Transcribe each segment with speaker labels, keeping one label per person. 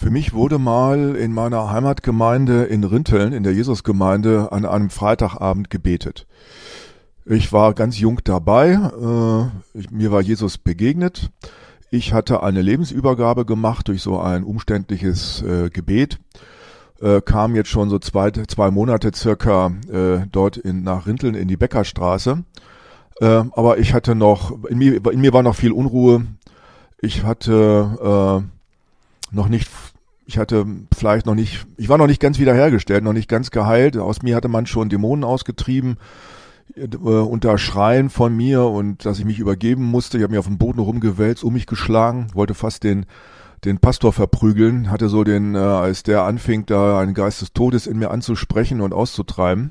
Speaker 1: Für mich wurde mal in meiner Heimatgemeinde in Rinteln, in der Jesusgemeinde, an einem Freitagabend gebetet. Ich war ganz jung dabei, mir war Jesus begegnet. Ich hatte eine Lebensübergabe gemacht durch so ein umständliches Gebet, kam jetzt schon so zwei Monate circa dort nach Rinteln in die Bäckerstraße. Aber ich hatte in mir war noch viel Unruhe. Ich war noch nicht ganz wiederhergestellt, noch nicht ganz geheilt. Aus mir hatte man schon Dämonen ausgetrieben, unter Schreien von mir und dass ich mich übergeben musste. Ich habe mich auf dem Boden rumgewälzt, mich geschlagen, wollte fast den Pastor verprügeln, hatte so als der anfing, da einen Geist des Todes in mir anzusprechen und auszutreiben.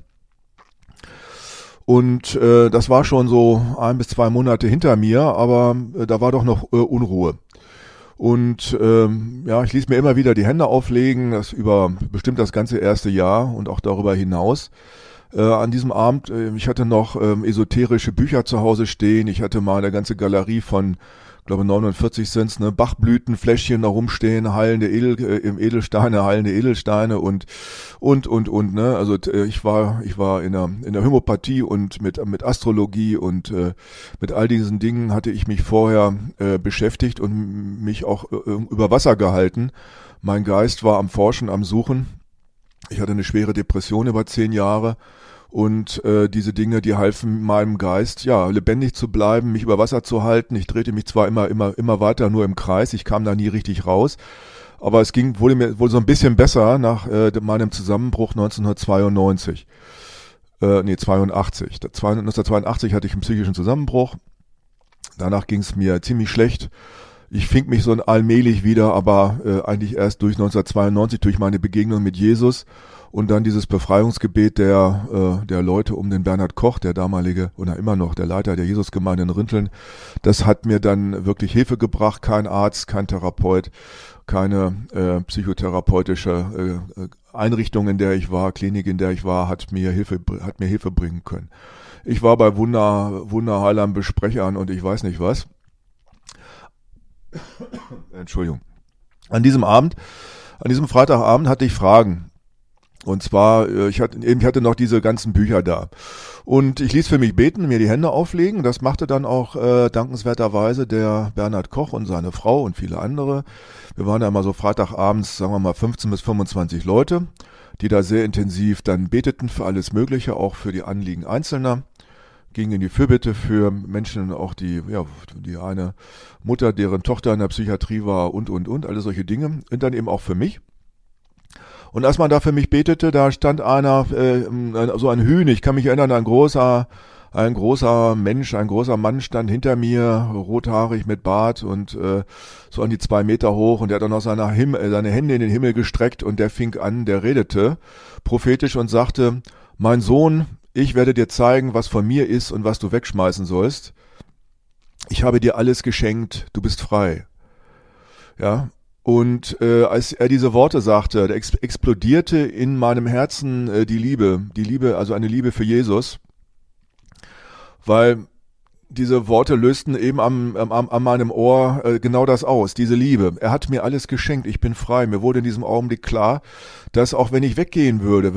Speaker 1: Und das war schon so 1 bis 2 Monate hinter mir, aber da war doch noch Unruhe. Und ich ließ mir immer wieder die Hände auflegen, das über bestimmt das ganze erste Jahr und auch darüber hinaus. An diesem Abend, ich hatte noch esoterische Bücher zu Hause stehen, ich hatte mal eine ganze Galerie von, glaube 49 sind's, Bachblütenfläschchen da rumstehen, heilende Edelsteine und, ne, also ich war in der Homöopathie und mit Astrologie und mit all diesen Dingen hatte ich mich vorher beschäftigt und mich auch über Wasser gehalten. Mein Geist war am Forschen, am Suchen. Ich hatte eine schwere Depression über 10 Jahre. Und diese Dinge, die halfen meinem Geist, ja, lebendig zu bleiben, mich über Wasser zu halten. Ich drehte mich zwar immer weiter nur im Kreis, ich kam da nie richtig raus, aber es wurde mir wohl so ein bisschen besser nach meinem Zusammenbruch 1982. 1982 hatte ich einen psychischen Zusammenbruch. Danach ging es mir ziemlich schlecht. Ich fing mich so allmählich wieder, aber eigentlich erst durch 1992, durch meine Begegnung mit Jesus. Und dann dieses Befreiungsgebet der Leute um den Bernhard Koch, der damalige oder immer noch der Leiter der Jesusgemeinde in Rinteln. Das hat mir dann wirklich Hilfe gebracht. Kein Arzt, kein Therapeut, keine psychotherapeutische Einrichtung, in der ich war, Klinik, in der ich war, hat mir Hilfe bringen können. Ich war bei Wunderheilern, Besprechern und ich weiß nicht was. Entschuldigung. An diesem Freitagabend hatte ich Fragen. Und zwar, ich hatte noch diese ganzen Bücher da. Und ich ließ für mich beten, mir die Hände auflegen. Das machte dann auch dankenswerterweise der Bernhard Koch und seine Frau und viele andere. Wir waren da immer so Freitagabends, sagen wir mal 15 bis 25 Leute, die da sehr intensiv dann beteten für alles Mögliche, auch für die Anliegen Einzelner. Gingen in die Fürbitte für Menschen, auch die eine Mutter, deren Tochter in der Psychiatrie war und, alle solche Dinge. Und dann eben auch für mich. Und als man da für mich betete, da stand einer, so ein Hühn, ich kann mich erinnern, ein großer Mensch, ein großer Mann stand hinter mir, rothaarig mit Bart und so an die 2 Meter hoch und der hat dann noch seine Hände in den Himmel gestreckt und der fing an, der redete prophetisch und sagte, mein Sohn, ich werde dir zeigen, was von mir ist und was du wegschmeißen sollst. Ich habe dir alles geschenkt, du bist frei. Ja. Und als er diese Worte sagte, da explodierte in meinem Herzen die Liebe, also eine Liebe für Jesus, weil diese Worte lösten eben an meinem Ohr genau das aus, diese Liebe. Er hat mir alles geschenkt, ich bin frei. Mir wurde in diesem Augenblick klar, dass auch wenn ich weggehen würde